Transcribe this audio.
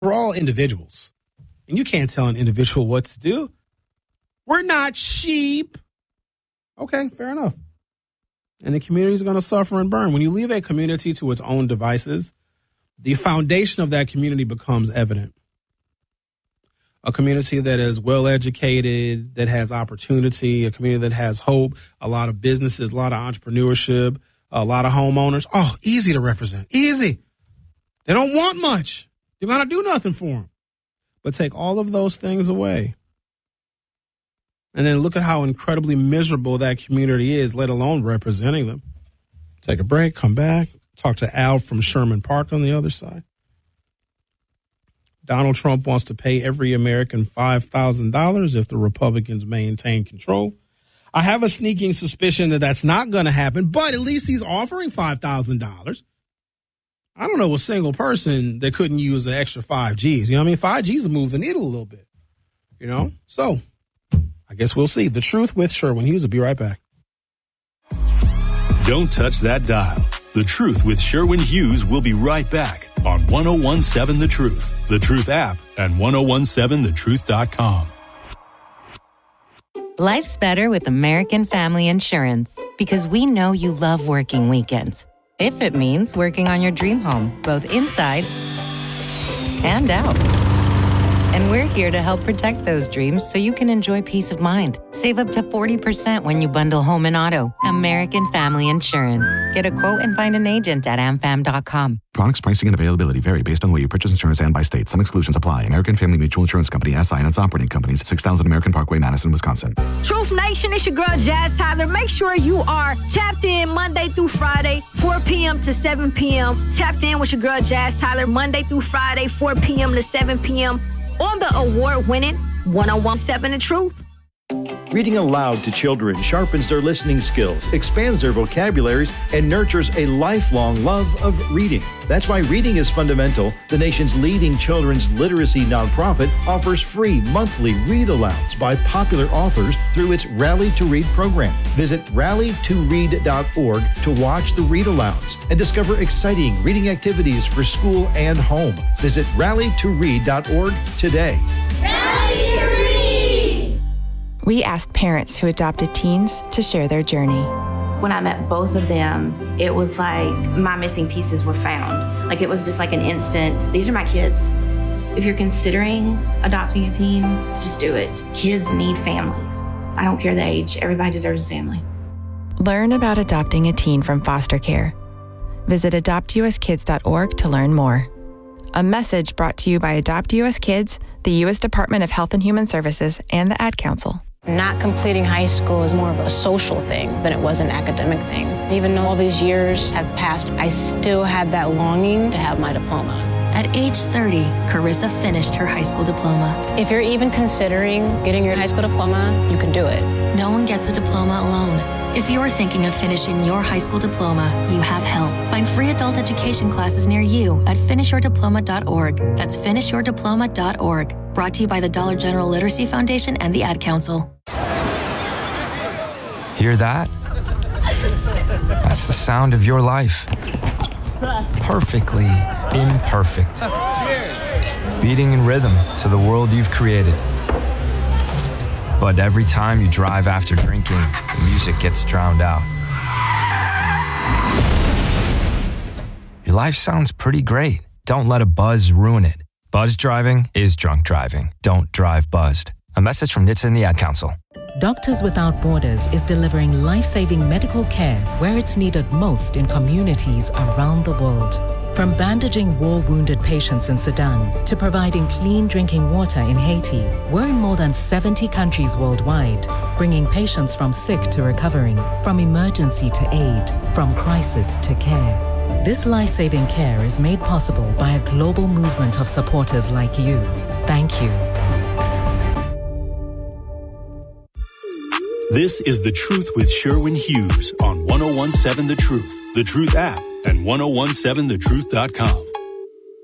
We're all individuals, and you can't tell an individual what to do. We're not sheep. Okay, fair enough. And the community is going to suffer and burn. When you leave a community to its own devices, the foundation of that community becomes evident. A community that is well-educated, that has opportunity, a community that has hope, a lot of businesses, a lot of entrepreneurship, a lot of homeowners. Oh, easy to represent. Easy. They don't want much. You're going to do nothing for them. But take all of those things away. And then look at how incredibly miserable that community is, let alone representing them. Take a break, come back, talk to Al from Sherman Park on the other side. Donald Trump wants to pay every American $5,000 if the Republicans maintain control. I have a sneaking suspicion that that's not going to happen, but at least he's offering $5,000. I don't know a single person that couldn't use an extra 5 Gs. You know what I mean? 5 Gs will move the needle a little bit, you know? So I guess we'll see. The Truth with Sherwin Hughes will be right back. Don't touch that dial. The Truth with Sherwin Hughes will be right back on 1017 The Truth, The Truth app, and 1017thetruth.com. Life's better with American Family Insurance because we know you love working weekends. If it means working on your dream home, both inside and out. And we're here to help protect those dreams so you can enjoy peace of mind. Save up to 40% when you bundle home and auto. American Family Insurance. Get a quote and find an agent at amfam.com. Products, pricing, and availability vary based on the way you purchase insurance and by state. Some exclusions apply. American Family Mutual Insurance Company, SI, and its operating companies, 6000 American Parkway, Madison, Wisconsin. Truth Nation, it's your girl, Jazz Tyler. Make sure you are tapped in Monday through Friday, 4 p.m. to 7 p.m. Tapped in with your girl, Jazz Tyler, Monday through Friday, 4 p.m. to 7 p.m. on the award-winning 1017 The Truth. Reading aloud to children sharpens their listening skills, expands their vocabularies, and nurtures a lifelong love of reading. That's why Reading is Fundamental, the nation's leading children's literacy nonprofit, offers free monthly read-alouds by popular authors through its Rally to Read program. Visit rallytoread.org to watch the read-alouds and discover exciting reading activities for school and home. Visit rallytoread.org today. Rally to Read! We asked parents who adopted teens to share their journey. When I met both of them, it was like my missing pieces were found. Like it was just like an instant, these are my kids. If you're considering adopting a teen, just do it. Kids need families. I don't care the age, everybody deserves a family. Learn about adopting a teen from foster care. Visit adoptuskids.org to learn more. A message brought to you by Adopt US Kids, the U.S. Department of Health and Human Services, and the Ad Council. Not completing high school is more of a social thing than it was an academic thing. Even though all these years have passed, I still had that longing to have my diploma. At age 30, Carissa finished her high school diploma. If you're even considering getting your high school diploma, you can do it. No one gets a diploma alone. If you're thinking of finishing your high school diploma, you have help. Find free adult education classes near you at finishyourdiploma.org. That's finishyourdiploma.org. Brought to you by the Dollar General Literacy Foundation and the Ad Council. Hear that? That's the sound of your life. Perfectly imperfect. Beating in rhythm to the world you've created. But every time you drive after drinking, the music gets drowned out. Your life sounds pretty great. Don't let a buzz ruin it. Buzz driving is drunk driving. Don't drive buzzed. A message from NHTSA and the Ad Council. Doctors Without Borders is delivering life-saving medical care where it's needed most in communities around the world. From bandaging war-wounded patients in Sudan to providing clean drinking water in Haiti, we're in more than 70 countries worldwide, bringing patients from sick to recovering, from emergency to aid, from crisis to care. This life-saving care is made possible by a global movement of supporters like you. Thank you. This is The Truth with Sherwin Hughes on 1017 The Truth, The Truth app, and 1017thetruth.com.